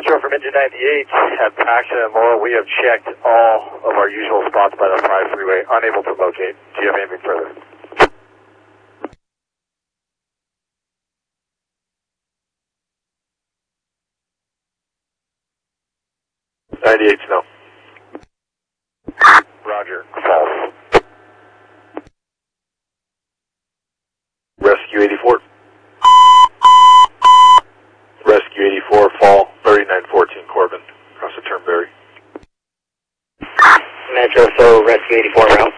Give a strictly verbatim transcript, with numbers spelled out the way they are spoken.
Metro from Engine ninety-eight at Paxton and Laurel. We have checked all of our usual spots by the five freeway, unable to locate. Do you have anything further? ninety-eight, no. Roger, false. Rescue eighty-four. Rescue eighty-four, fall, thirty-nine fourteen Corbin, across the Turnberry. Metro, so Rescue eighty-four route.